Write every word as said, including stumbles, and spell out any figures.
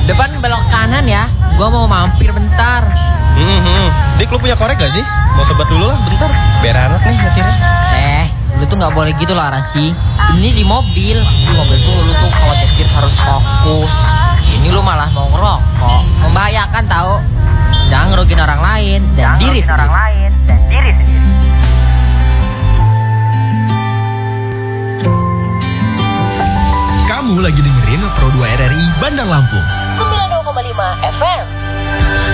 Depan belok kanan ya. Gua mau mampir bentar. Hmm, hmm. Dik, lu punya korek gak sih? Mau sebat dulu lah bentar. Biar enak nih nyetirnya. Eh, lu tuh gak boleh gitu lah Rasi. Ini di mobil. Di mobil tuh lu tuh kalau nyetir harus fokus. Ini lu malah mau ngerokok. Membahayakan tahu. Jangan ngerugiin orang lain dan diri sendiri. Orang lain dan diri sendiri. Kamu lagi dengerin Pro dua R R I Bandar Lampung sembilan puluh dua koma lima F M.